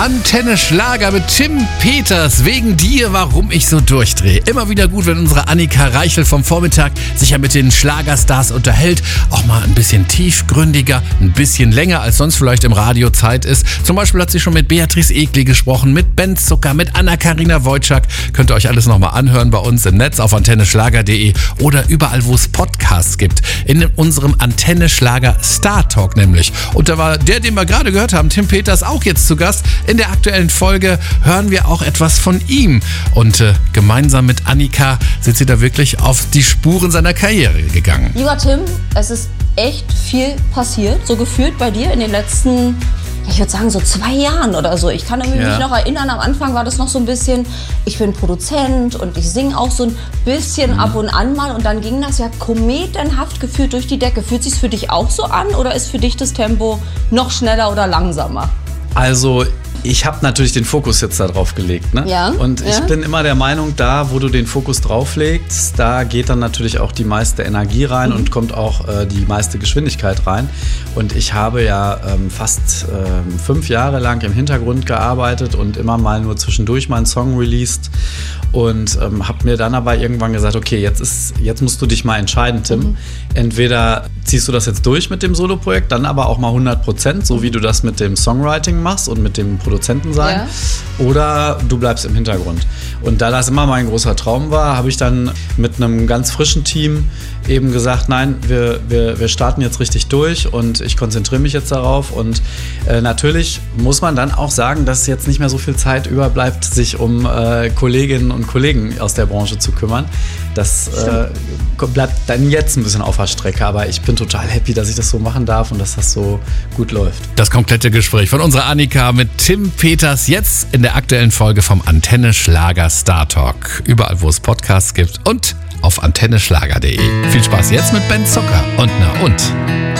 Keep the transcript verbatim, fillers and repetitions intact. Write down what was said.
Antenne Schlager mit Tim Peters. Wegen dir, warum ich so durchdrehe. Immer wieder gut, wenn unsere Annika Reichel vom Vormittag sich ja mit den Schlagerstars unterhält. Auch mal ein bisschen tiefgründiger, ein bisschen länger, als sonst vielleicht im Radio Zeit ist. Zum Beispiel hat sie schon mit Beatrice Egli gesprochen, mit Ben Zucker, mit Anna-Karina Wojcik. Könnt ihr euch alles nochmal anhören bei uns im Netz auf antenne schlager punkt de oder überall, wo es Podcasts gibt. In unserem Antenne Schlager Star Talk nämlich. Und da war der, den wir gerade gehört haben, Tim Peters, auch jetzt zu Gast. In der aktuellen Folge hören wir auch etwas von ihm. Und äh, gemeinsam mit Annika sind sie da wirklich auf die Spuren seiner Karriere gegangen. Lieber Tim, es ist echt viel passiert, so gefühlt bei dir in den letzten, ich würde sagen so zwei Jahren oder so. Ich kann mich ja. noch erinnern, am Anfang war das noch so ein bisschen, ich bin Produzent und ich singe auch so ein bisschen mhm. ab und an mal. Und dann ging das ja kometenhaft gefühlt durch die Decke. Fühlt sich für dich auch so an oder ist für dich das Tempo noch schneller oder langsamer? Also ich habe natürlich den Fokus jetzt da drauf gelegt, ne? Ja, und ich ja. bin immer der Meinung, da wo du den Fokus drauf legst, da geht dann natürlich auch die meiste Energie rein mhm. und kommt auch äh, die meiste Geschwindigkeit rein. Und ich habe ja ähm, fast ähm, fünf Jahre lang im Hintergrund gearbeitet und immer mal nur zwischendurch meinen Song released. Und ähm, habe mir dann aber irgendwann gesagt, okay, jetzt, ist, jetzt musst du dich mal entscheiden, Tim. Mhm. Entweder ziehst du das jetzt durch mit dem Soloprojekt, dann aber auch mal hundert Prozent, so wie du das mit dem Songwriting machst und mit dem Produzenten sein. Ja. Oder du bleibst im Hintergrund. Und da das immer mein großer Traum war, habe ich dann mit einem ganz frischen Team eben gesagt, nein, wir, wir, wir starten jetzt richtig durch und ich konzentriere mich jetzt darauf. Und äh, natürlich muss man dann auch sagen, dass jetzt nicht mehr so viel Zeit überbleibt, sich um äh, Kolleginnen und Kollegen aus der Branche zu kümmern. Das äh, bleibt dann jetzt ein bisschen auf der Strecke, aber ich bin total happy, dass ich das so machen darf und dass das so gut läuft. Das komplette Gespräch von unserer Annika mit Tim Peters jetzt in der aktuellen Folge vom Antenne Schlager Star Talk. Überall, wo es Podcasts gibt und auf antenne schlager punkt de. Viel Spaß jetzt mit Ben Zucker und Na und?